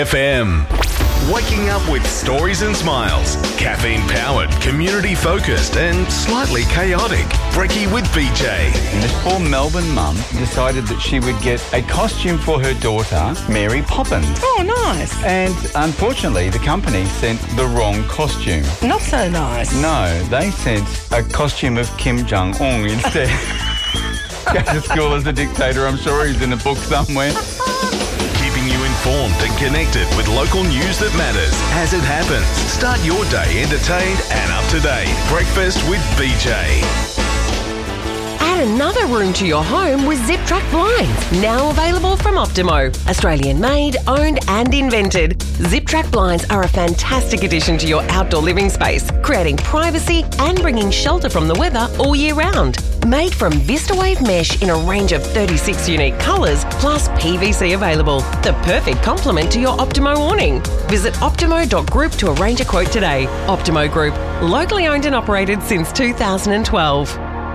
FM. Waking up with stories and smiles. Caffeine-powered, community-focused and slightly chaotic. Brekkie with BJ. And this poor Melbourne mum decided that she would get a costume for her daughter, Mary Poppins. Oh, nice. And unfortunately, the company sent the wrong costume. Not so nice. No, they sent a costume of Kim Jong-un instead. Go to school as a dictator, I'm sure he's in a book somewhere. Keeping you informed and connected with local news that matters as it happens. Start your day entertained and up to date. Breakfast with BJ. Add another room to your home with Zip Track Blinds. Now available from Optimo. Australian made, owned and invented. Zip Track Blinds are a fantastic addition to your outdoor living space, creating privacy and bringing shelter from the weather all year round. Made from VistaWave mesh in a range of 36 unique colours, plus PVC available. The perfect complement to your Optimo awning. Visit optimo.group to arrange a quote today. Optimo Group, locally owned and operated since 2012.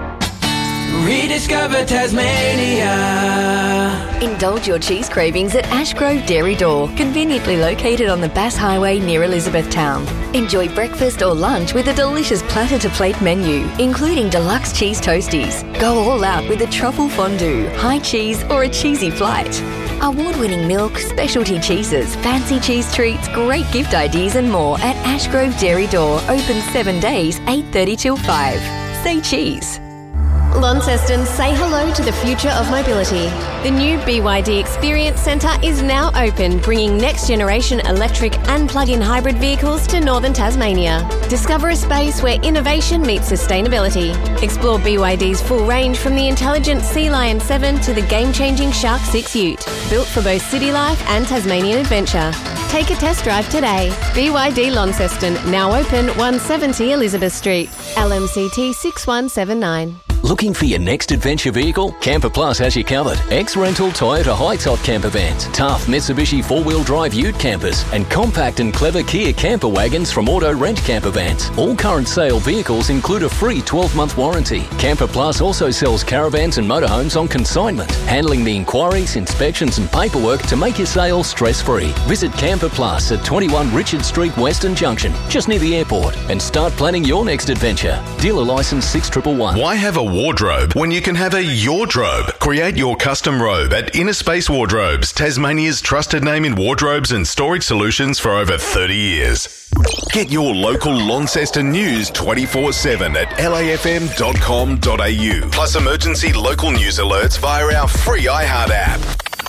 Rediscover Tasmania. Indulge your cheese cravings at Ashgrove Dairy Door, conveniently located on the Bass Highway near Elizabethtown. Enjoy breakfast or lunch with a delicious platter-to-plate menu, including deluxe cheese toasties. Go all out with a truffle fondue, high cheese or a cheesy flight. Award-winning milk, specialty cheeses, fancy cheese treats, great gift ideas and more at Ashgrove Dairy Door. Open 7 days, 8:30 till 5. Say cheese. Launceston, say hello to the future of mobility. The new BYD Experience Centre is now open, bringing next-generation electric and plug-in hybrid vehicles to northern Tasmania. Discover a space where innovation meets sustainability. Explore BYD's full range from the intelligent Sea Lion 7 to the game-changing Shark 6 Ute, built for both city life and Tasmanian adventure. Take a test drive today. BYD Launceston, now open 170 Elizabeth Street. LMCT 6179. Looking for your next adventure vehicle? Camper Plus has you covered. Ex-rental Toyota high-top camper vans, tough Mitsubishi 4-wheel drive ute campers, and compact and clever Kia camper wagons from Auto Rent Camper Vans. All current sale vehicles include a free 12-month warranty. Camper Plus also sells caravans and motorhomes on consignment, handling the inquiries, inspections and paperwork to make your sale stress-free. Visit Camper Plus at 21 Richard Street, Western Junction, just near the airport, and start planning your next adventure. Dealer licence 6111. Why have a wardrobe when you can have a Yordrobe? Create your custom robe at Inner Space Wardrobes, Tasmania's trusted name in wardrobes and storage solutions for over 30 years. Get your local Launceston news 24/7 at lafm.com.au. Plus emergency local news alerts via our free iHeart app.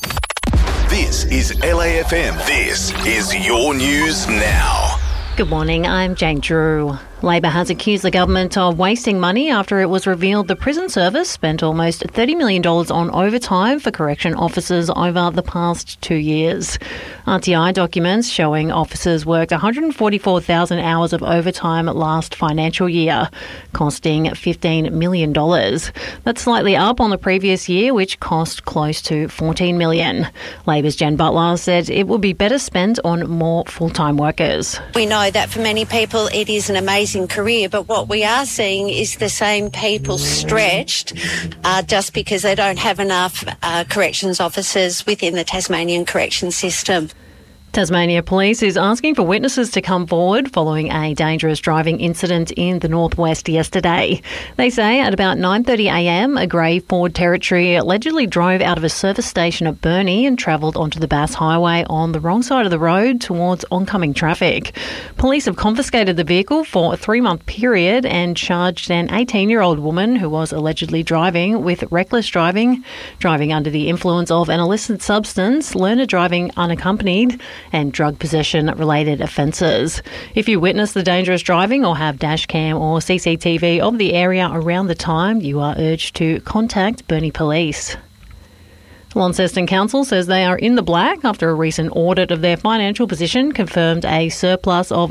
This is LAFM. This is your news now. Good morning, I'm Jane Drew. Labor has accused the government of wasting money after it was revealed the prison service spent almost $30 million on overtime for correction officers over the past 2 years. RTI documents showing officers worked 144,000 hours of overtime last financial year, costing $15 million. That's slightly up on the previous year, which cost close to $14 million. Labor's Jen Butler said it would be better spent on more full-time workers. We know that for many people it is an amazing career, but what we are seeing is the same people stretched just because they don't have enough corrections officers within the Tasmanian correction system. Tasmania Police is asking for witnesses to come forward following a dangerous driving incident in the northwest yesterday. They say at about 9:30am, a grey Ford Territory allegedly drove out of a service station at Burnie and travelled onto the Bass Highway on the wrong side of the road towards oncoming traffic. Police have confiscated the vehicle for a 3-month period and charged an 18-year-old woman who was allegedly driving with reckless driving, driving under the influence of an illicit substance, learner driving unaccompanied, and drug possession-related offences. If you witness the dangerous driving or have dashcam or CCTV of the area around the time, you are urged to contact Burnie Police. Launceston Council says they are in the black after a recent audit of their financial position confirmed a surplus of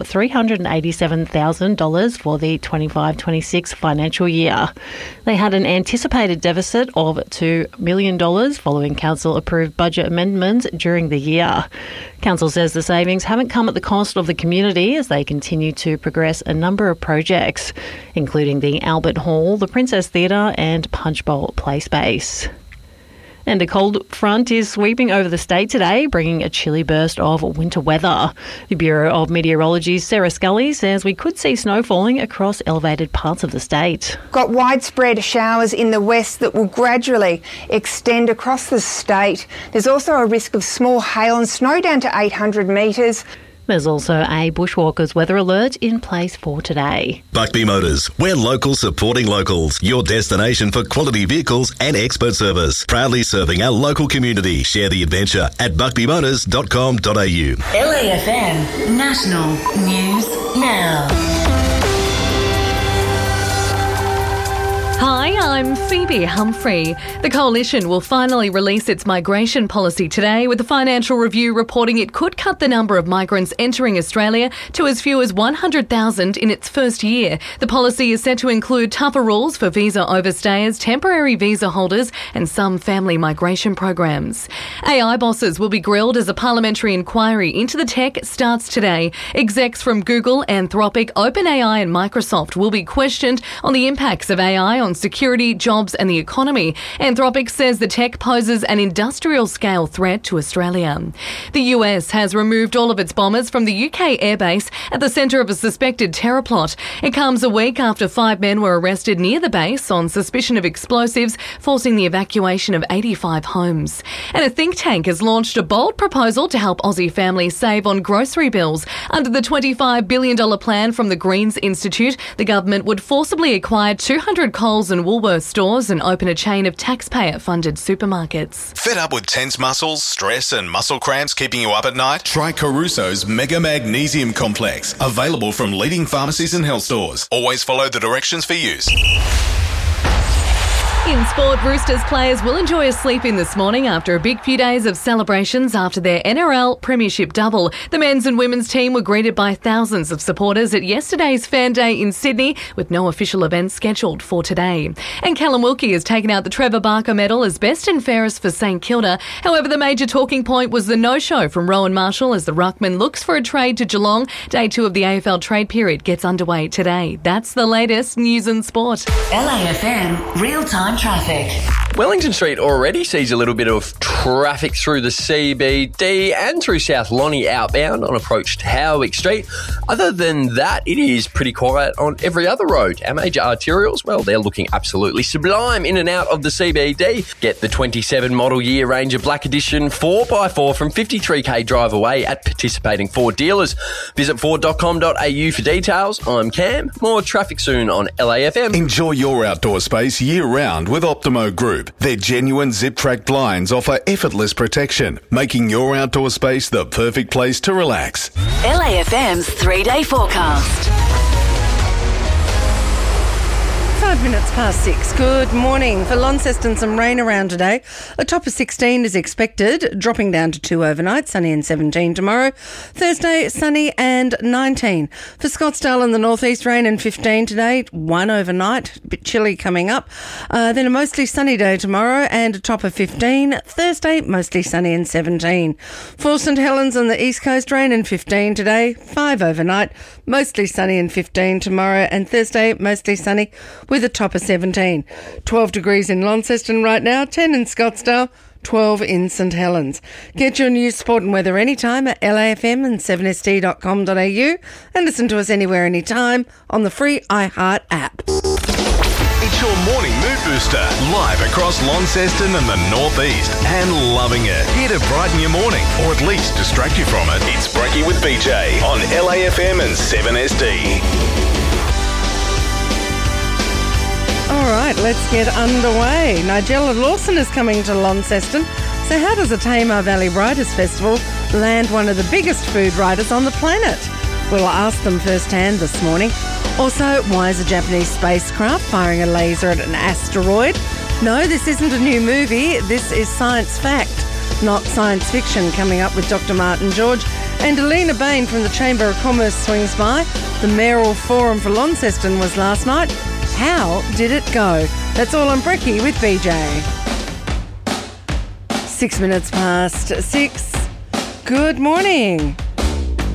$387,000 for the 25-26 financial year. They had an anticipated deficit of $2 million following council-approved budget amendments during the year. Council says the savings haven't come at the cost of the community as they continue to progress a number of projects, including the Albert Hall, the Princess Theatre and Punch Bowl Play Space. And a cold front is sweeping over the state today, bringing a chilly burst of winter weather. The Bureau of Meteorology's Sarah Scully says we could see snow falling across elevated parts of the state. Got widespread showers in the west that will gradually extend across the state. There's also a risk of small hail and snow down to 800 metres. There's also a Bushwalkers weather alert in place for today. Buckby Motors, we're local supporting locals. Your destination for quality vehicles and expert service. Proudly serving our local community. Share the adventure at buckbymotors.com.au. LAFM National News Now. Hi, I'm Phoebe Humphrey. The Coalition will finally release its migration policy today, with the Financial Review reporting it could cut the number of migrants entering Australia to as few as 100,000 in its first year. The policy is set to include tougher rules for visa overstayers, temporary visa holders and some family migration programs. AI bosses will be grilled as a parliamentary inquiry into the tech starts today. Execs from Google, Anthropic, OpenAI and Microsoft will be questioned on the impacts of AI on security, jobs and the economy. Anthropic says the tech poses an industrial-scale threat to Australia. The US has removed all of its bombers from the UK airbase at the centre of a suspected terror plot. It comes a week after 5 men were arrested near the base on suspicion of explosives, forcing the evacuation of 85 homes. And a think tank has launched a bold proposal to help Aussie families save on grocery bills. Under the $25 billion plan from the Greens Institute, the government would forcibly acquire 200 Coles and Woolworths stores and open a chain of taxpayer-funded supermarkets. Fed up with tense muscles, stress and muscle cramps keeping you up at night? Try Caruso's Mega Magnesium Complex. Available from leading pharmacies and health stores. Always follow the directions for use. In sport, Roosters players will enjoy a sleep in this morning after a big few days of celebrations after their NRL Premiership double. The men's and women's team were greeted by thousands of supporters at yesterday's Fan Day in Sydney, with no official events scheduled for today. And Callum Wilkie has taken out the Trevor Barker medal as best and fairest for St Kilda. However, the major talking point was the no-show from Rowan Marshall as the ruckman looks for a trade to Geelong. Day 2 of the AFL trade period gets underway today. That's the latest news and sport. LAFM real-time traffic. Wellington Street already sees a little bit of traffic through the CBD and through South Lonnie outbound on approach to Howick Street. Other than that, it is pretty quiet on every other road. Our major arterials, well, they're looking absolutely sublime in and out of the CBD. Get the 27 model year Ranger Black Edition 4x4 from 53k drive away at participating Ford dealers. Visit Ford.com.au for details. I'm Cam. More traffic soon on LAFM. Enjoy your outdoor space year-round with Optimo Group. Their genuine zip-track blinds offer effortless protection, making your outdoor space the perfect place to relax. LAFM's 3-day forecast. 5 minutes past 6. Good morning. For Launceston, some rain around today. A top of 16 is expected, dropping down to 2 overnight, sunny and 17 tomorrow. Thursday, sunny and 19. For Scottsdale and the northeast, rain and 15 today, 1 overnight, a bit chilly coming up. Then a mostly sunny day tomorrow and a top of 15. Thursday, mostly sunny and 17. For St Helens on the east coast, rain and 15 today, 5 overnight, mostly sunny and 15 tomorrow, and Thursday, mostly sunny with a top of 17. 12 degrees in Launceston right now, 10 in Scottsdale, 12 in St Helens. Get your news, sport and weather anytime at LAFM and 7sd.com.au and listen to us anywhere, anytime on the free iHeart app. It's your morning mood booster, live across Launceston and the northeast, and loving it. Here to brighten your morning, or at least distract you from it. It's Brekkie with BJ on LAFM and 7SD. All right, let's get underway. Nigella Lawson is coming to Launceston. So how does the Tamar Valley Writers Festival land one of the biggest food writers on the planet? We'll ask them firsthand this morning. Also, why is a Japanese spacecraft firing a laser at an asteroid? No, this isn't a new movie. This is science fact, not science fiction, coming up with Dr. Martin George. And Alina Bain from the Chamber of Commerce swings by. The Mayoral Forum for Launceston was last night. How did it go? That's all on Brekkie with BJ. 6 minutes past 6. Good morning.